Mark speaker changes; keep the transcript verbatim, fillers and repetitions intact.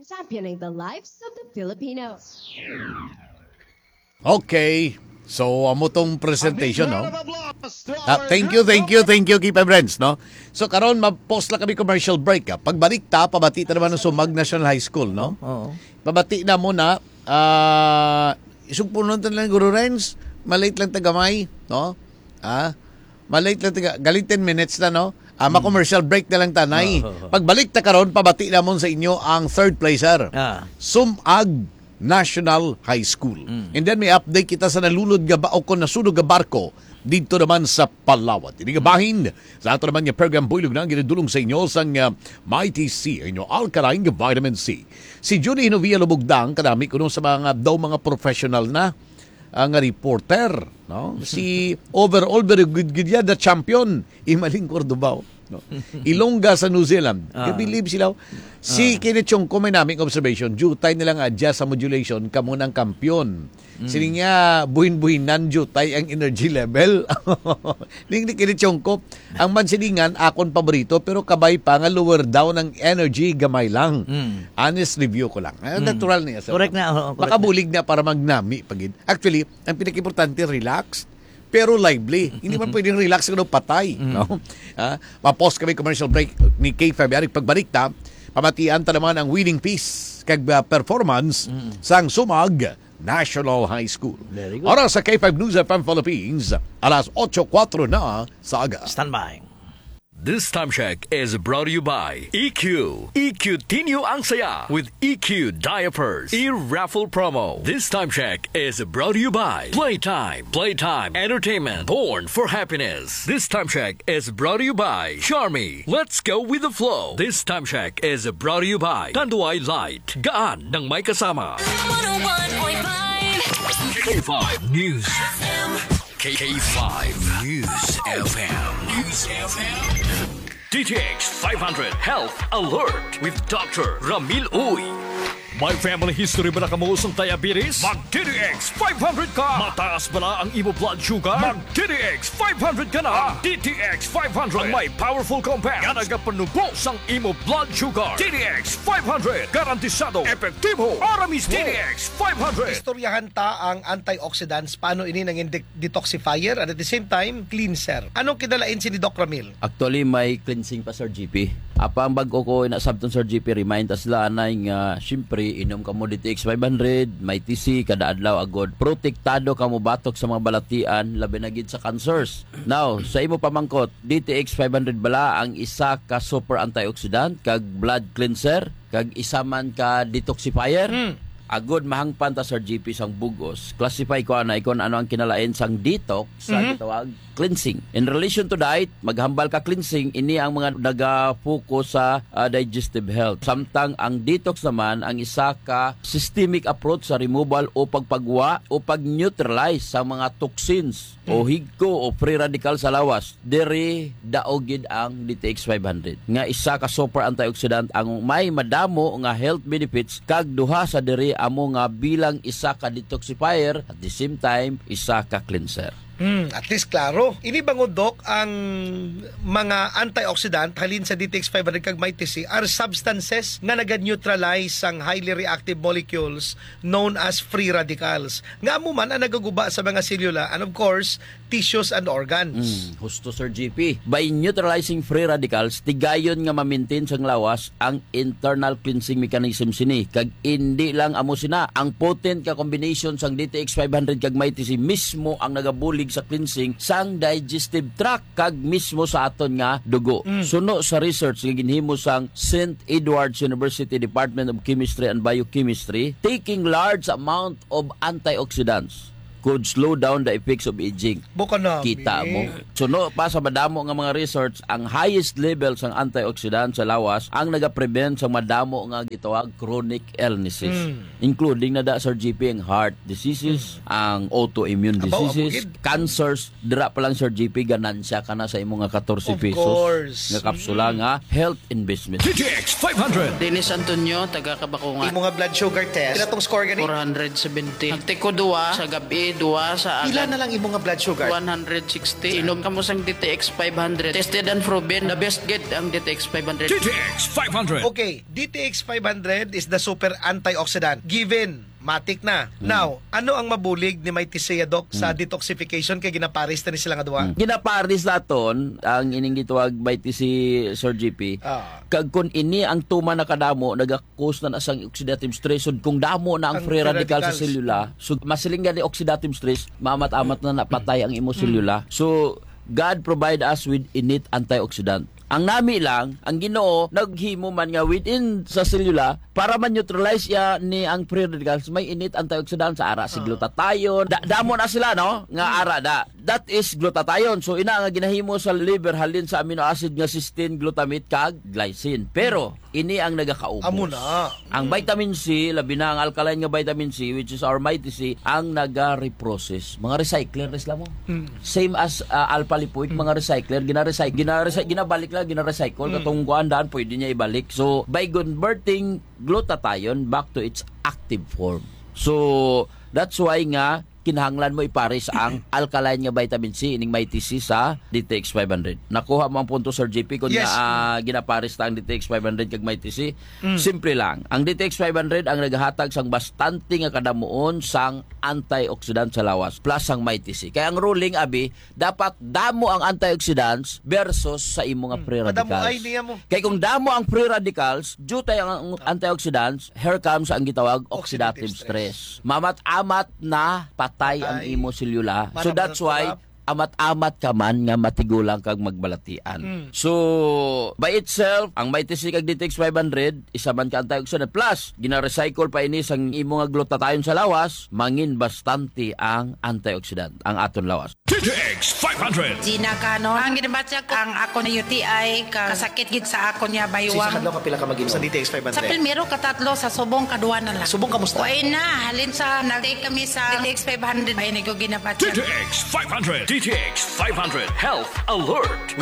Speaker 1: championing the lives of the Filipinos.
Speaker 2: Okay. So, amo tong presentation, no? Ah, thank you, thank you, thank you, keep friends, no? So, karon ma-post lang kami commercial break, ha? Pagbalik ta, pabati ta naman ng Sumag National High School, no?
Speaker 3: Oo.
Speaker 2: Pabati na muna, ah, isugpunon ta lang, Guru Renz, malate lang tagamay, no? Ah, malate lang taga, galing ten minutes na, no? Ah, ma-commercial break na lang tanay. Pagbalik ta karon, pabati na mo sa inyo ang third placer.
Speaker 3: Ah.
Speaker 2: Sumag National High School. Mm. And then may update kita sa nalulod nga ba o kung nasunog nga barko dito naman sa Palawan. Tinigabahin sa ato naman nga program builog na ginadulong sa inyo sang uh, Mighty C, inyo alkaline nga vitamin C. Si Judy Hinovia Lubugdang, kadami kuno sa mga daw mga professional na ang uh, reporter. No? Si overall very good good yan, the champion, Imaling Cordobao. No. Ilongga sa New Zealand. Uh, believe sila. Si uh, Kinechong ko may naming observation, jutay nilang adjust sa modulation kamo ng kampiyon. Mm. Sini nga buhin-buhinan jutay ang energy level. Ning ni Kinechong ko, ang mansilingan akon paborito pero kabay pa nga lower down ang energy gamay lang. Mm. Honest review ko lang. Mm. Natural niya. So,
Speaker 3: correct na. Oh, correct
Speaker 2: makabulig na para magnami pagid. Actually, ang pinaka-importante relax pero lively. Hindi man pwedeng relax ka patay. Mm-hmm. No? Ha? Ma-pause kami commercial break ni K five. Yarik pagbalik ta, pamatian ta naman ang winning piece kag uh, performance mm-hmm. sang Sumag National High School. Oras sa K five News F M Philippines, alas eight oh four na sa aga.
Speaker 3: Stand by.
Speaker 4: This time check is brought to you by E Q. E Q Tinyo ang saya with E Q Diapers. E-raffle promo. This time check is brought to you by Playtime. Playtime Entertainment. Born for happiness. This time check is brought to you by Charmy. Let's go with the flow. This time check is brought to you by Tanduay Light. Gaan ng may kasama. one oh one point five K five News F M. K five News F M. News F M. D T X five hundred Health Alert with Doctor Ramil Uy. May family history ba na kamuusong diabetes? Mag-D T X five hundred ka! Mataas ba na ang imo blood sugar? Mag-D T X five hundred ka na! D T X five hundred ang may powerful compound nga nagapanubos ang imo blood sugar. D T X five hundred garantisado, epektibo, aramis D T X five hundred.
Speaker 5: Istoryahan ta ang antioxidants, paano ini nang detoxifier at at the same time cleanser. Anong kidalain si ni Doc Ramil?
Speaker 6: Actually may cleansing pa Sir G P. Apa ang bag-o ko na sabton Sir G P, remind us lang na nga syempre inom ka mo D T X five hundred, may T C kada adlaw agod. Protektado ka mo batok sa mga balatian labi na gid sa cancers. Now, sa imo pamangkot, D T X five hundred bala ang isa ka super antioxidant kag blood cleanser kag isa man ka detoxifier. Hmm. Agod mahangpan ta Sir G P sang bugos. Classify ko ana ikon ano ang kinalain sang detox sa mm-hmm. gitawag cleansing. In relation to diet, maghambal ka cleansing, ini ang mga naga-focus sa uh, digestive health. Samtang ang detox naman ang isa ka systemic approach sa removal o pagpagwa o pag-neutralize sa mga toxins mm. o higko o free radical sa lawas. Diri daogid ang D T X five hundred. Nga isa ka super antioxidant ang may madamo nga health benefits kag duha sa diri amo nga bilang isa ka detoxifier at the same time isa ka cleanser.
Speaker 5: Hmm, at least klaro. Ini bangod Doc ang mga antioxidant halin sa D T X five hundred kag may T C are substances nga naga-neutralize ang highly reactive molecules known as free radicals. Nga mo man ang nagaguba sa mga selula and of course tissues and organs.
Speaker 6: Hmm, husto Sir G P. By neutralizing free radicals, tigayon nga ma-maintain sang lawas ang internal cleansing mechanism sini kag indi lang amo sina ang potent ka combination sang D T X five hundred kag may T C mismo ang nagabulig sa cleansing sang digestive tract kag mismo sa aton nga dugo. Mm. Suno sa research nga ginhimo sang Saint Edward's University Department of Chemistry and Biochemistry, taking large amount of antioxidants could slow down the effects of aging.
Speaker 5: Buka na.
Speaker 6: Kita mo. Suno pa sa madamo nga mga research, ang highest level sang antioxidant sa lawas ang naga-prevent sa madamo nga gitawag chronic illnesses. Mm. Including na da Sir G P ang heart diseases, mm. ang autoimmune diseases, Abaw, cancers. Dira pa lang Sir G P, ganansya ka na sa imong nga fourteen pesos.
Speaker 5: Course.
Speaker 6: Nga kapsula mm. nga health investment.
Speaker 4: D T X five hundred.
Speaker 7: Dennis Antonio, taga Kabakungan.
Speaker 5: Imong nga blood sugar test. Pila tong score gani?
Speaker 7: four hundred seventy. Nagtiko duwa sa gabi
Speaker 3: duwa sa
Speaker 5: Pila
Speaker 3: agad.
Speaker 5: na lang imo nga blood sugar?
Speaker 3: one sixty. Inom ka mo sang D T X five hundred. Tested and proven. The best get ang D T X five hundred.
Speaker 4: D T X five hundred.
Speaker 5: Okay, D T X five hundred is the super antioxidant. Given, matik na. Now, ano ang mabulig ni Mighty Sea, Doc, sa detoxification kay ginaparis na ni sila nga duwa?
Speaker 6: Ginaparis naton ang ining gituwag by T C Sir G P.
Speaker 5: Ah.
Speaker 6: Kag kun ini ang tuma na kadamo nagakos na asang oxidative stress sud kung damo na ang,
Speaker 5: Ang
Speaker 6: free
Speaker 5: free
Speaker 6: radical sa
Speaker 5: radicals.
Speaker 6: selula so masilinggan ni oxidative stress mamat-amat na napatay ang imo selula. So God provide us with innate antioxidant. Ang nami lang, ang Ginoo naghimo man nga within sa selula para man-neutralize ya ni ang free radicals may innate antioxidant sa ara si glutathione. Da, damo na sila no nga ara da. That is glutathione. So ina nga ginahimo sa liver halin sa amino acid nga cysteine, glutamate kag glycine. Pero ini ang nagakaubos.
Speaker 5: Amo na.
Speaker 6: Ang vitamin C, labi na ang alkaline nga vitamin C which is our Mighty C, ang naga-reprocess. Mga recycler res mo. Same as uh, alpha lipoic, mga recycler, gina-recycle, gina-recycle, ginabalik lang, gina-recycle, katong kuandaan, pwede niya ibalik. So, by converting glutathione back to its active form. So, that's why nga, kinahanglan mo ipares ang alkaline nga vitamin C ining Mighty C sa D T X five hundred. Nakuha mo ang punto Sir J P kung
Speaker 5: Yes.
Speaker 6: na uh, ginapares ta ang D T X five hundred kag Mighty C. Simple lang. Ang D T X five hundred ang nagahatag sang bastante nga kadamuon sang antioxidant sa lawas plus ang Mighty C. Kaya ang ruling abi dapat damo ang antioxidants versus sa imo nga free
Speaker 5: Madamo
Speaker 6: radicals.
Speaker 5: ay niya mo.
Speaker 6: Kaya kung damo ang free radicals, due tayo ang antioxidants, here comes ang gitawag oxidative,
Speaker 5: Oxidative
Speaker 6: stress. Mamat-amat na patay ang
Speaker 5: Patay.
Speaker 6: imo selula. So
Speaker 5: Manang
Speaker 6: that's why
Speaker 5: manang
Speaker 6: amat-amat ka man nga matigulang kag magbalatian. So, by itself, ang Mighty C kag D T X five hundred, isa man ka antioxidant. Plus, gina-recycle pa ini sang imo nga glutathione sa lawas, mangin bastante ang antioxidant, ang aton lawas.
Speaker 4: D T X five hundred.
Speaker 7: Gina Canon. Ang ginabatya ko, ang ako na U T I, ka, kasakit gid sa ako niya baywang.
Speaker 5: ka pila ka mag-inom sa D T X five
Speaker 7: Sa primero, katatlo, sa subong, kaduwa na lang.
Speaker 5: Subong kamusta?
Speaker 7: Uy na, halin sa, nag-take kami sa D T X five hundred. Ay, nag
Speaker 4: D
Speaker 7: ginabatya.
Speaker 4: T X five hundred. D T X five hundred. Health Alert.